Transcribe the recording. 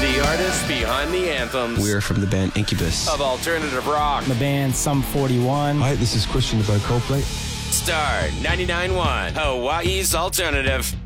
The artists behind the anthems We're from the band Incubus. of alternative rock. The band Sum 41. Hi, this is Christian about Coldplay. Star 99.1, Hawaii's alternative.